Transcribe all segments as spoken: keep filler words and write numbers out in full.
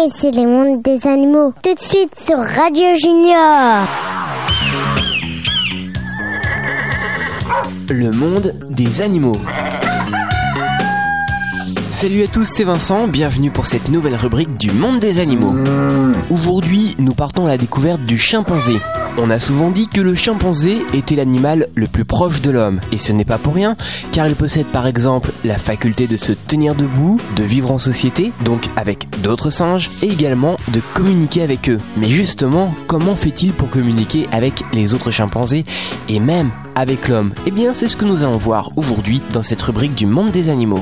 c'est le monde des animaux. Tout de suite sur Radio Junior. Le monde des animaux. Salut à tous, c'est Vincent, bienvenue pour cette nouvelle rubrique du monde des animaux. Aujourd'hui, nous partons à la découverte du chimpanzé. On a souvent dit que le chimpanzé était l'animal le plus proche de l'homme, et ce n'est pas pour rien, car il possède par exemple la faculté de se tenir debout, de vivre en société, donc avec d'autres singes, et également de communiquer avec eux. Mais justement, comment fait-il pour communiquer avec les autres chimpanzés, et même avec l'homme ? Eh bien, c'est ce que nous allons voir aujourd'hui dans cette rubrique du monde des animaux.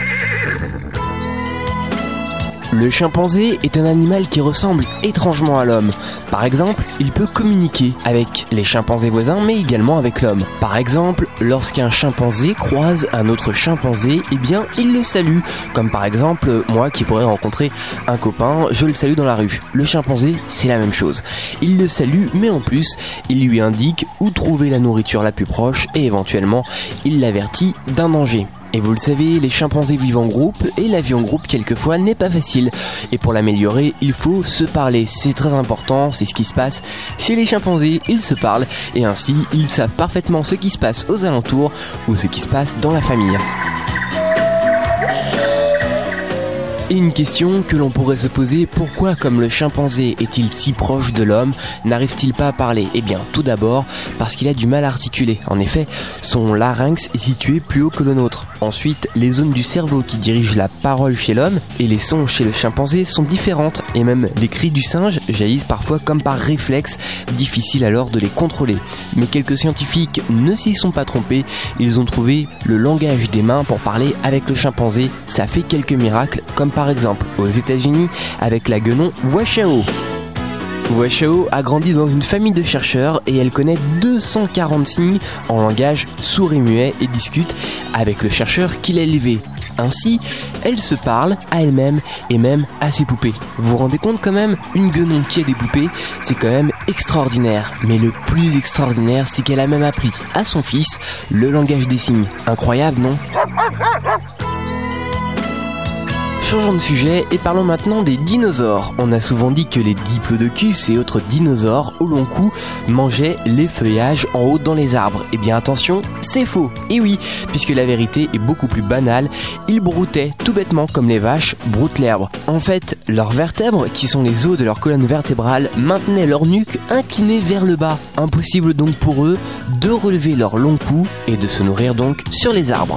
Le chimpanzé est un animal qui ressemble étrangement à l'homme. Par exemple, il peut communiquer avec les chimpanzés voisins, mais également avec l'homme. Par exemple, lorsqu'un chimpanzé croise un autre chimpanzé, eh bien, il le salue. Comme par exemple, moi qui pourrais rencontrer un copain, je le salue dans la rue. Le chimpanzé, c'est la même chose. Il le salue, mais en plus, il lui indique où trouver la nourriture la plus proche et éventuellement, il l'avertit d'un danger. Et vous le savez, les chimpanzés vivent en groupe et la vie en groupe quelquefois n'est pas facile. Et pour l'améliorer, il faut se parler. C'est très important, c'est ce qui se passe chez les chimpanzés. Ils se parlent et ainsi ils savent parfaitement ce qui se passe aux alentours ou ce qui se passe dans la famille. Et une question que l'on pourrait se poser, pourquoi comme le chimpanzé est-il si proche de l'homme, n'arrive-t-il pas à parler ? Eh bien tout d'abord parce qu'il a du mal à articuler. En effet, son larynx est situé plus haut que le nôtre. Ensuite, les zones du cerveau qui dirigent la parole chez l'homme et les sons chez le chimpanzé sont différentes. Et même les cris du singe jaillissent parfois comme par réflexe, difficile alors de les contrôler. Mais quelques scientifiques ne s'y sont pas trompés, ils ont trouvé le langage des mains pour parler avec le chimpanzé. Ça fait quelques miracles, comme par Par exemple aux États-Unis avec la guenon Wachao. Wachao a grandi dans une famille de chercheurs et elle connaît deux cent quarante signes en langage sourd et muet et discute avec le chercheur qui l'a élevé. Ainsi, elle se parle à elle-même et même à ses poupées. Vous vous rendez compte quand même, une guenon qui a des poupées, c'est quand même extraordinaire. Mais le plus extraordinaire, c'est qu'elle a même appris à son fils le langage des signes. Incroyable, non ? Changeons de sujet et parlons maintenant des dinosaures. On a souvent dit que les diplodocus et autres dinosaures au long cou mangeaient les feuillages en haut dans les arbres. Eh bien attention, c'est faux. Et oui, puisque la vérité est beaucoup plus banale, ils broutaient tout bêtement comme les vaches broutent l'herbe. En fait, leurs vertèbres, qui sont les os de leur colonne vertébrale, maintenaient leur nuque inclinée vers le bas. Impossible donc pour eux de relever leur long cou et de se nourrir donc sur les arbres.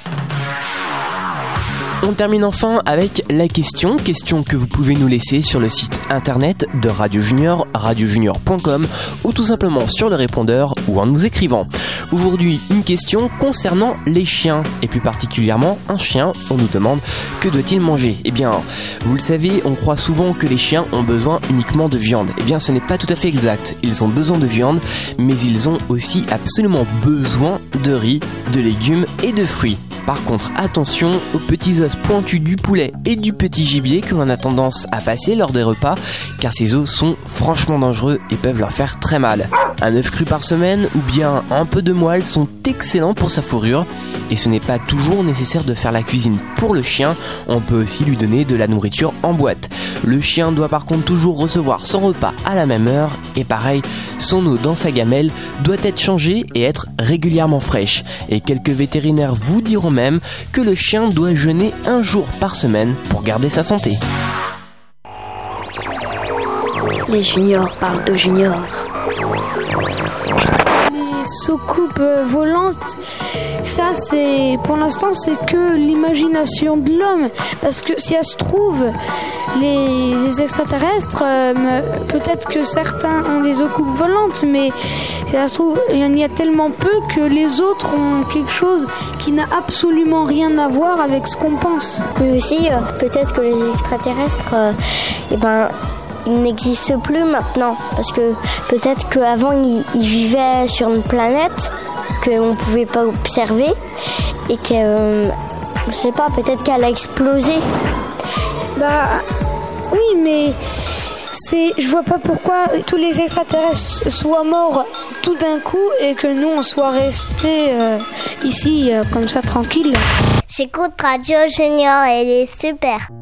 On termine enfin avec la question, question que vous pouvez nous laisser sur le site internet de Radio Junior, radio junior point com ou tout simplement sur le répondeur ou en nous écrivant. Aujourd'hui, une question concernant les chiens et plus particulièrement un chien. On nous demande que doit-il manger ? Eh bien, vous le savez, on croit souvent que les chiens ont besoin uniquement de viande. Eh bien, ce n'est pas tout à fait exact. Ils ont besoin de viande, mais ils ont aussi absolument besoin de riz, de légumes et de fruits. Par contre, attention aux petits os pointus du poulet et du petit gibier que l'on a tendance à passer lors des repas, car ces os sont franchement dangereux et peuvent leur faire très mal. Un œuf cru par semaine ou bien un peu de moelle sont excellents pour sa fourrure. Et ce n'est pas toujours nécessaire de faire la cuisine pour le chien, on peut aussi lui donner de la nourriture en boîte. Le chien doit par contre toujours recevoir son repas à la même heure, et pareil, son eau dans sa gamelle doit être changée et être régulièrement fraîche. Et quelques vétérinaires vous diront même que le chien doit jeûner un jour par semaine pour garder sa santé. Les juniors parlent de juniors. Les soucoupes volantes, ça c'est, pour l'instant c'est que l'imagination de l'homme, parce que si ça se trouve, les, les extraterrestres, euh, peut-être que certains ont des soucoupes volantes, mais si ça se trouve, il y en a tellement peu que les autres ont quelque chose qui n'a absolument rien à voir avec ce qu'on pense. Mais aussi, euh, peut-être que les extraterrestres, euh, eh ben, ils n'existent plus maintenant, parce que peut-être qu'avant ils, ils vivaient sur une planète qu'on ne pouvait pas observer et que, euh, je sais pas, peut-être qu'elle a explosé. Bah oui, mais c'est, je vois pas pourquoi tous les extraterrestres soient morts tout d'un coup et que nous on soit restés euh, ici euh, comme ça tranquille. J'écoute Radio Junior, elle est super.